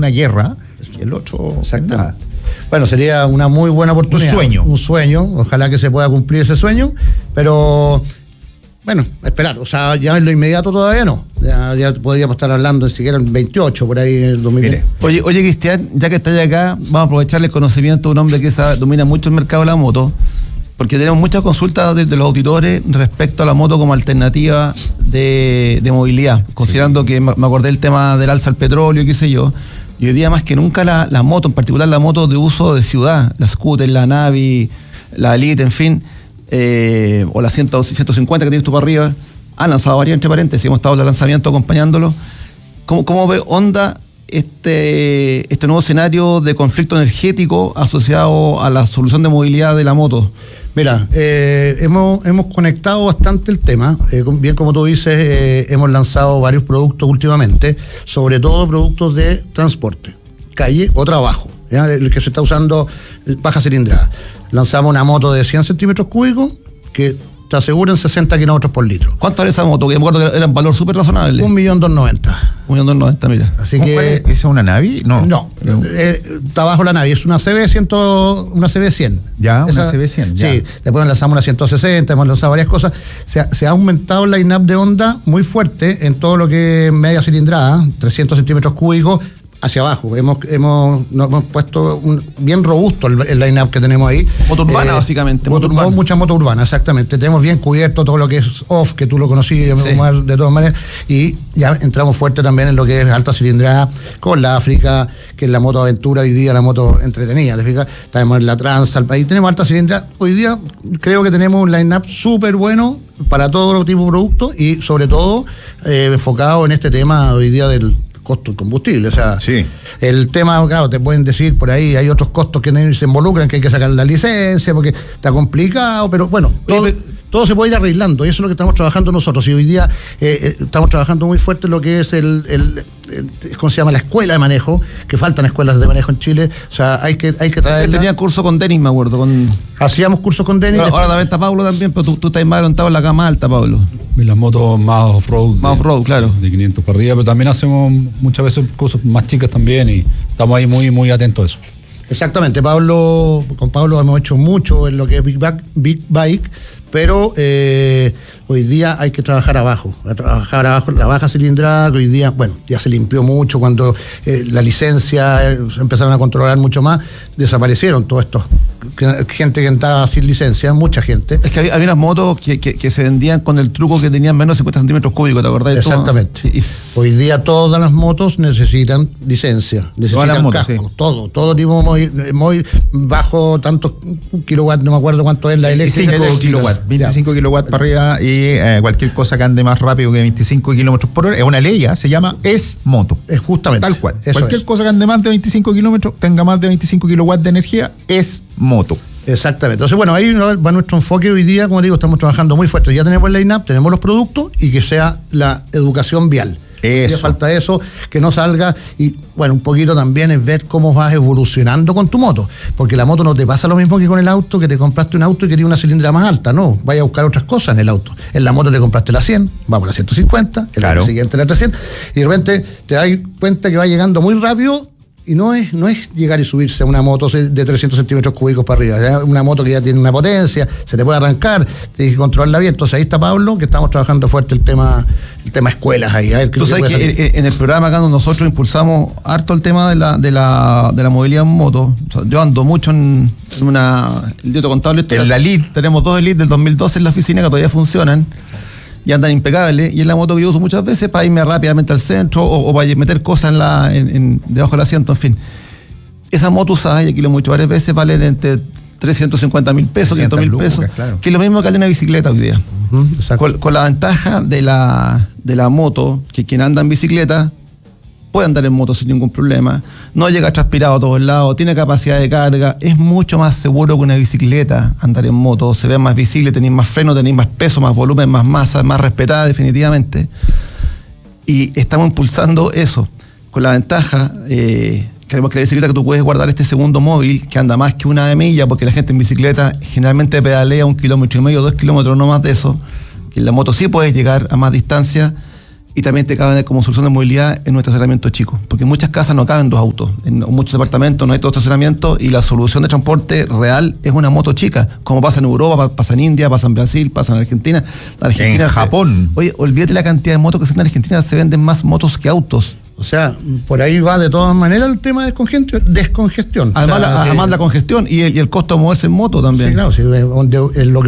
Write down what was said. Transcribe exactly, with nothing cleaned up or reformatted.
una guerra, y el otro... Exactamente. Bueno, sería una muy buena oportunidad. Un sueño. Un sueño, ojalá que se pueda cumplir ese sueño, pero bueno, esperar, o sea, ya en lo inmediato todavía no. Ya, ya podríamos estar hablando ni siquiera en veintiocho, por ahí en el dos mil veinte. Oye, oye, Cristian, ya que estás acá, vamos a aprovecharle el conocimiento de un hombre que sabe, domina mucho el mercado de la moto, porque tenemos muchas consultas de, de los auditores respecto a la moto como alternativa de, de movilidad, considerando sí. que me acordé del tema del alza al petróleo, qué sé yo, y hoy día más que nunca la, la moto, en particular la moto de uso de ciudad, la scooter, la Navi, la Elite, en fin, eh, o la cien, ciento cincuenta que tienes tú para arriba, han lanzado varias, entre paréntesis, hemos estado en el lanzamiento acompañándolo. ¿Cómo, cómo ve Honda este, este nuevo escenario de conflicto energético asociado a la solución de movilidad de la moto? Mira, eh, hemos, hemos conectado bastante el tema, eh, bien como tú dices, eh, hemos lanzado varios productos últimamente, sobre todo productos de transporte, calle o trabajo, ¿ya? El que se está usando baja cilindrada. Lanzamos una moto de cien centímetros cúbicos que te asegura en sesenta kilómetros por litro. ¿Cuánto vale esa moto? Que me acuerdo que era un valor súper razonable. Un millón doscientos noventa. Un millón doscientos noventa, mira. Así que... ¿Esa es una Navi? No. No, no. Eh, está abajo la Navi, es una C B cien, una C B cien. Ya, Esa, una C B cien, ya. Sí, después lanzamos una ciento sesenta, hemos lanzado varias cosas. Se ha, se ha aumentado el line-up de Honda muy fuerte en todo lo que es media cilindrada, trescientos centímetros cúbicos, hacia abajo. Hemos, hemos, nos hemos puesto un, bien robusto el, el line-up que tenemos ahí. Moto urbana, eh, básicamente. Moto, moto urbana. Mucha moto urbana, exactamente. Tenemos bien cubierto todo lo que es off, que tú lo conocías sí. de todas maneras, y ya entramos fuerte también en lo que es alta cilindrada, con la África, que es la moto aventura, hoy día la moto entretenida, ¿te fijas? Tenemos en la Transalp, ahí tenemos alta cilindrada. Hoy día creo que tenemos un line-up súper bueno para todo tipo de productos y sobre todo eh, enfocado en este tema hoy día del costo del combustible, o sea, sí. el tema, claro, te pueden decir por ahí, hay otros costos que se involucran, que hay que sacar la licencia, porque está complicado, pero bueno, todo, Oye, pero, todo se puede ir arreglando, y eso es lo que estamos trabajando nosotros, y hoy día eh, estamos trabajando muy fuerte en lo que es el, el, el, ¿cómo se llama? La escuela de manejo, que faltan escuelas de manejo en Chile, o sea, hay que, hay que traerla. Tenía curso con Denis, me acuerdo, con... Hacíamos cursos con Denis. Ahora también está Pablo también, pero tú, tú estás más adelantado en la cama alta, Pablo. En las motos más off-road. Más off-road, claro. De quinientos para arriba, pero también hacemos muchas veces cosas más chicas también y estamos ahí muy, muy atentos a eso. Exactamente, Pablo, con Pablo hemos hecho mucho en lo que es Big Bike, Big Bike pero eh, hoy día hay que trabajar abajo, trabajar abajo la baja cilindrada, que hoy día, bueno, ya se limpió mucho cuando eh, la licencia eh, empezaron a controlar mucho más, desaparecieron todos estos, que, gente que andaba sin licencia, mucha gente. Es que había, había unas motos que, que, que se vendían con el truco que tenían menos de cincuenta centímetros cúbicos, ¿te acordás? Exactamente. Y, hoy día todas las motos necesitan licencia, necesitan motos, casco, sí. todo, todo tipo muy, muy bajo, tantos kilowatts, no me acuerdo cuánto es la eléctrica. veinticinco kilowatts, veinticinco kilowatts para arriba y eh, cualquier cosa que ande más rápido que veinticinco kilómetros por hora, es una ley, ¿eh? Se llama es moto. Es justamente. Tal cual. Eso cualquier es. cosa que ande más de veinticinco kilómetros, tenga más de veinticinco kilowatts de energía, es moto. Exactamente. Entonces, bueno, ahí va nuestro enfoque hoy día, como digo, estamos trabajando muy fuerte. Ya tenemos el line-up, tenemos los productos y que sea la educación vial. Eso. Falta eso, que no salga y, bueno, un poquito también es ver cómo vas evolucionando con tu moto, porque la moto no te pasa lo mismo que con el auto, que te compraste un auto y querías una cilindrada más alta, no, vaya a buscar otras cosas en el auto. En la moto te compraste la cien, vamos a la ciento cincuenta, el claro. año siguiente la trescientos, y de repente te das cuenta que va llegando muy rápido. Y no es, no es llegar y subirse a una moto de trescientos centímetros cúbicos para arriba, ¿ya? Una moto que ya tiene una potencia, se te puede arrancar, tienes que controlarla bien. Entonces ahí está Pablo, que estamos trabajando fuerte el tema, el tema escuelas ahí. A ver, Tú sabes que salir. En el programa acá nosotros impulsamos harto el tema de la, de la, de la movilidad en moto. O sea, yo ando mucho en una, el dieto contable. En la Elite. Tenemos dos Elite del dos mil doce en la oficina que todavía funcionan. Y andan impecables, y es la moto que yo uso muchas veces para irme rápidamente al centro o, o para meter cosas en la, en, en, debajo del asiento, en fin. Esa moto usada, y aquí lo hemos dicho varias veces, valen entre trescientos cincuenta mil pesos, quinientos mil pesos, claro. Que es lo mismo que una bicicleta hoy día. Uh-huh, con, con la ventaja de la, de la moto, que quien anda en bicicleta puede andar en moto sin ningún problema, no llega transpirado a todos lados, tiene capacidad de carga, es mucho más seguro que una bicicleta andar en moto, se ve más visible, tenéis más freno, tenéis más peso, más volumen, más masa, más respetada definitivamente. Y estamos impulsando eso, con la ventaja, eh, creemos que la bicicleta que tú puedes guardar este segundo móvil, que anda más que una milla, porque la gente en bicicleta generalmente pedalea un kilómetro y medio, dos kilómetros, no más de eso, que en la moto sí puedes llegar a más distancia. y también te cabe como solución de movilidad en un estacionamiento chico, porque en muchas casas no caben dos autos, en muchos departamentos no hay todo estacionamiento y la solución de transporte real es una moto chica, como pasa en Europa, pasa en India, pasa en Brasil, pasa en Argentina. Argentina en Japón. Oye, olvídate la cantidad de motos que se en Argentina, se venden más motos que autos. O sea, por ahí va de todas maneras el tema de descongestión. descongestión. Además, o sea, la, además eh, la congestión y el, y el costo de moverse en moto también. Sí, claro, sí, donde, en lo que